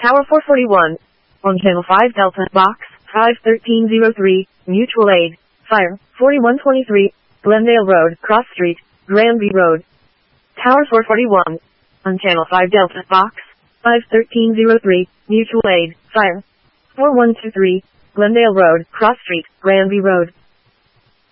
Tower 441. On Channel 5 Delta, Box 51303, Mutual Aid, Fire, 4123, Glendale Road, Cross Street, Granby Road. Tower 441. On Channel 5 Delta, Box 51303, Mutual Aid, Fire, 4123, Glendale Road, Cross Street, Granby Road.